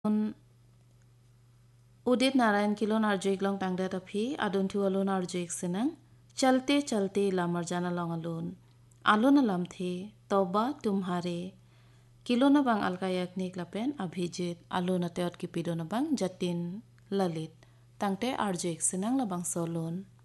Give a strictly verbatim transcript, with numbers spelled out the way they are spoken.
Un Udit Narayan किलोन अर्जुक लोंग टांगदा तफी आदुन थु alone अर्जुक सिनंग चलते चलते लामर जाना लोंग अलोन आलोन अलाम थे तौबा तुम्हारे किलोन बांग अलकायक निक लापेन अभिजित आलोन अतेot की पिडोन बांग जतिन ललित टांगते अर्जुक सिनंग लबांग सोलोन